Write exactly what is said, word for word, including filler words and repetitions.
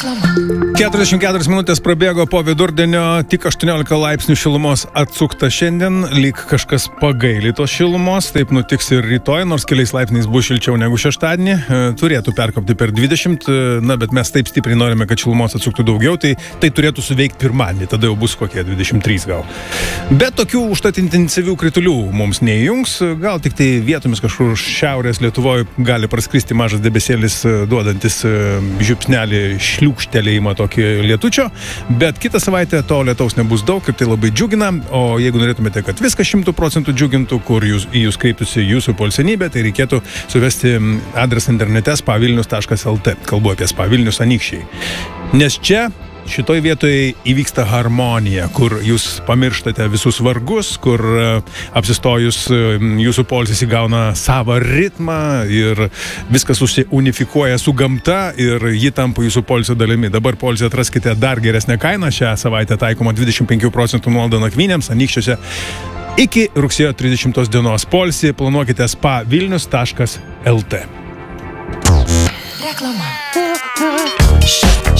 keturiasdešimt keturios minutės prabėgo po vidurdienio, tik aštuoniolika laipsnių šilumos atsukta šiandien, lyg kažkas pagaili tos šilumos, taip nutiks ir rytoj, nors keliais laipsniais bus šilčiau negu šeštadienį, turėtų perkopti per dvidešimt, na, bet mes taip stipriai norime, kad šilumos atsuktų daugiau, tai tai turėtų suveikti pirmadienį, tada jau bus kokie dvidešimt trys gal. Bet tokių užtat intensyvių kritulių mums neįjungs, gal tik tai vietomis kažkur šiaurės Lietuvoje gali praskristi mažas debesėlis, duodantis žiupsnelį šliūkštelėjimą tokį lietučio, bet kitą savaitę to lietaus nebus daug ir tai labai džiugina, o jeigu norėtumėte, kad viskas šimtų procentų džiugintų, kur jūs, į jūs kreiptųsi jūsų poilsienybė, tai reikėtų suvesti adresą internete spa vilnius taškas lt. Kalbu apie Spa Vilnius Anykščiai. Nes čia šitoj vietoje įvyksta harmonija, kur jūs pamirštate visus vargus, kur apsistojus jūsų poilsis įgauna savo ritmą ir viskas unifikuoja su gamta ir ji tampa jūsų poilsio dalimi. Dabar poilsį atraskite dar geresnę kainą. Šią savaitę taikoma dvidešimt penkių procentų nuolaida nakvynėms Anykščiuose iki rugsėjo trisdešimtos dienos. Poilsį planuokite spa vilnius taškas lt. Reklama.